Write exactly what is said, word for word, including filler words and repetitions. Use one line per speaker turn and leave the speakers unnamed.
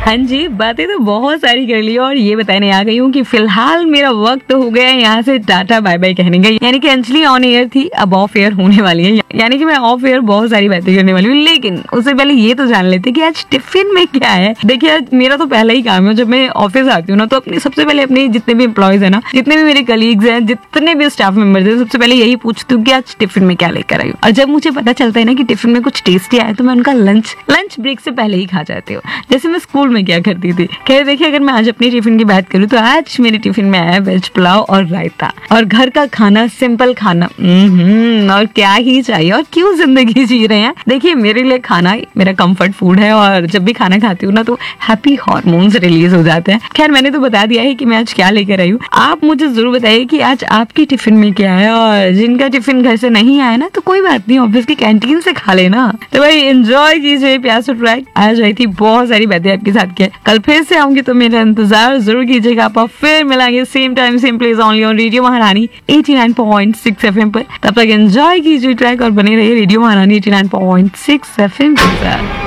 हाँ जी, बातें तो बहुत सारी कर ली और ये बताने आ गई हूँ कि फिलहाल मेरा वक्त हो गया है यहाँ से टाटा बाय बाय कहने का। यानी कि अंजलि ऑन एयर थी, अब ऑफ एयर होने वाली है। यानी कि मैं ऑफ एयर बहुत सारी बातें करने वाली हूँ, लेकिन उससे पहले ये तो जान लेते कि आज टिफिन में क्या है। देखिए, आज मेरा तो पहला ही काम है, जब मैं ऑफिस आती हूँ ना तो अपनी सबसे पहले अपने जितने भी एम्प्लॉयज है ना, जितने भी मेरे कलीग्स हैं, जितने भी स्टाफ मेंबर्स हैं, सबसे पहले यही पूछती हूँ कि आज टिफिन में क्या लेकर आई हूँ। और जब मुझे पता चलता है ना कि टिफिन में कुछ टेस्टी आया तो मैं उनका लंच लंच ब्रेक से पहले ही खा जाती हूँ। जैसे मैं स्कूल में क्या करती थी। खैर देखिए, अगर मैं आज अपनी टिफिन की बात करूँ तो आज मेरे टिफिन में आया वेज पुलाव और रायता और घर का खाना, सिंपल खाना। और क्या ही चाहिए, और क्यों जिंदगी जी रहे हैं। देखिए, मेरे लिए खाना मेरा कंफर्ट फूड है और जब भी खाना खाती हूँ ना तो हैप्पी हार्मोन्स रिलीज हो जाते हैं। खैर, मैंने तो बता दिया है कि मैं आज क्या लेकर आई हूँ। आप मुझे जरूर बताइए कि आज आपकी टिफिन में क्या है, और जिनका टिफिन घर से नहीं आया ना तो कोई बात नहीं, ऑफिस की कैंटीन से खा लेना। तो भाई एंजॉय कीजिए प्यार से ट्रैक। आज रही थी बहुत सारी बातें आपके साथ किया। कल फिर से आऊंगी तो मेरा इंतजार जरूर कीजिएगा। आप फिर मिलेंगे same time same place only on radio महारानी eighty nine point six FM पर। तब तक एंजॉय कीजिए ट्रैक और बने रहिए रेडियो महारानी eighty nine point six FM के साथ।